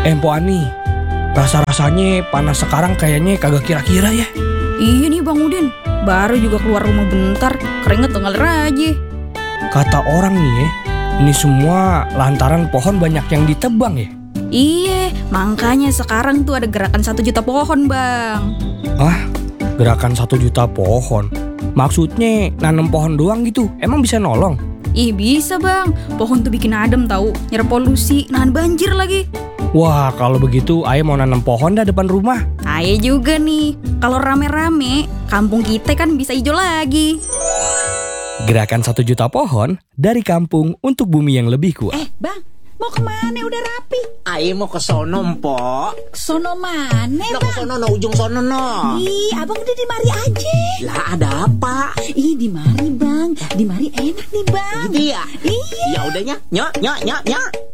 Empo Ani, rasa-rasanya panas sekarang kayaknya kagak kira-kira ya. Iya nih Bang Udin, baru juga keluar rumah bentar, keringet ngalir aja. Kata orang nih ya, ini semua lantaran pohon banyak yang ditebang ya. Iya, makanya sekarang tuh ada gerakan 1 juta pohon Bang. Ah, gerakan 1 juta pohon? Maksudnya nanam pohon doang gitu, emang bisa nolong? Ih bisa Bang, pohon tuh bikin adem tahu, nyerap polusi, nahan banjir lagi. Wah, kalau begitu Ayah mau nanam pohon dah depan rumah. Ayah juga nih, kalau rame-rame, kampung kita kan bisa hijau lagi. Gerakan 1 juta pohon dari kampung untuk bumi yang lebih kuat. Bang, mau kemana? Udah rapi. Ayo mau ke sono, Mpok. Sono mana, Ke Bang? sono, ujung sono, no. Ih, abang udah di mari aja. Lah, ada apa? Ih, di mari Bang, di mari enak nih Bang. Gitu ya? Iya. Ya udahnya, nyok.